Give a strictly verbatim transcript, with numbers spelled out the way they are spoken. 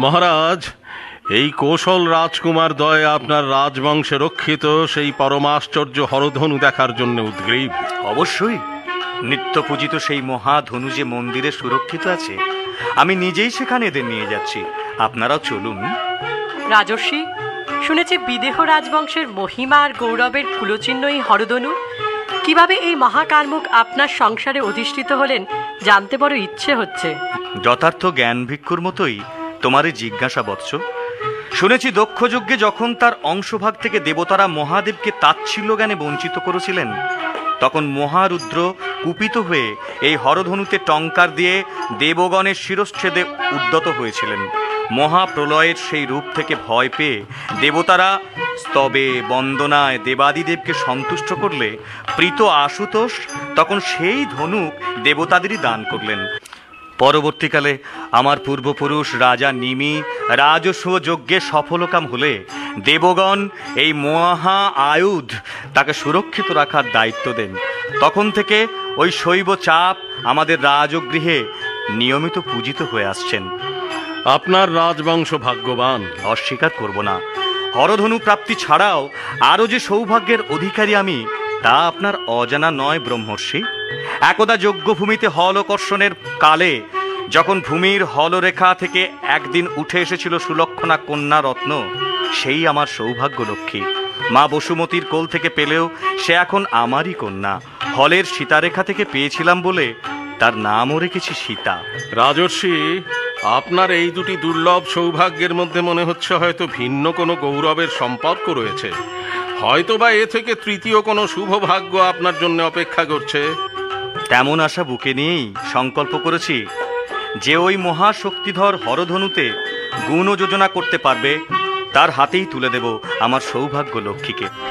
মহারাজ, এই কৌশল রাজকুমার দয় আপনার রাজবংশে রক্ষিত সেই পরমাশ্চর্য হরধনু দেখার জন্য উদ্গ্রীব। অবশ্যই। নিত্য পূজিত সেই মহাধনু যে মন্দিরে সুরক্ষিত আছে, আমি নিজেই সেখানে এদের নিয়ে যাচ্ছি। আপনারাও চলুন। রাজর্ষি, শুনেছি বিদেহ রাজবংশের মহিমা আর গৌরবের কুলচিহ্ন এই হরধনু। কিভাবে এই মহাকার্মুক আপনার সংসারে অধিষ্ঠিত হলেন জানতে বড় ইচ্ছে হচ্ছে। যথার্থ জ্ঞান ভিক্ষুর মতোই তোমারই জিজ্ঞাসা বৎস। শুনেছি দক্ষ যজ্ঞে যখন তার অংশভাগ থেকে দেবতারা মহাদেবকে তাচ্ছিল্য জ্ঞানে বঞ্চিত করেছিলেন, তখন মহারুদ্র কুপিত হয়ে এই হরধনুতে টঙ্কার দিয়ে দেবগণের শিরচ্ছেদে উদ্যত হয়েছিলেন। মহাপ্রলয়ের সেই রূপ থেকে ভয় পেয়ে দেবতারা স্তবে বন্দনায় দেবাদিদেবকে সন্তুষ্ট করলে প্রীত আশুতোষ তখন সেই ধনুক দেবতাদেরই দান করলেন। পরবর্তীকালে আমার পূর্বপুরুষ রাজা নিমি রাজস্ব যজ্ঞে সফলকাম হলে দেবগণ এই মহা আয়ুধ তাকে সুরক্ষিত রাখার দায়িত্ব দেন। তখন থেকে ওই শৈব চাপ আমাদের রাজগৃহে নিয়মিত পূজিত হয়ে আসছেন। আপনার রাজবংশ ভাগ্যবান, অস্বীকার করব না। হরধনু প্রাপ্তি ছাড়াও আরও যে সৌভাগ্যের অধিকারী আমি, তা আপনার অজানা নয় ব্রহ্মর্ষি। একদা যজ্ঞভূমিতে হলকর্ষণের কালে যখন ভূমির হলরেখা থেকে একদিন উঠে এসেছিল সুলক্ষণা কন্যা রত্ন, সেই আমার সৌভাগ্য লক্ষ্মী। মা বসুমতীর কোল থেকে পেলেও সে এখন আমারই কন্যা। হলের সীতারেখা থেকে পেয়েছিলাম বলে তার নামও রেখেছি সীতা। রাজর্ষি, আপনার এই দুটি দুর্লভ সৌভাগ্যের মধ্যে মনে হচ্ছে হয়তো ভিন্ন কোনো গৌরবের সম্পর্ক রয়েছে। হয়তোবা এ থেকে তৃতীয় কোনো শুভ ভাগ্য আপনার জন্য অপেক্ষা করছে। তেমন আশা বুকে নিয়েই সংকল্প করেছি যে ওই মহাশক্তিধর হরধনুতে গুণ যোজনা করতে পারবে তার হাতেই তুলে দেব আমার সৌভাগ্য লক্ষ্মীকে।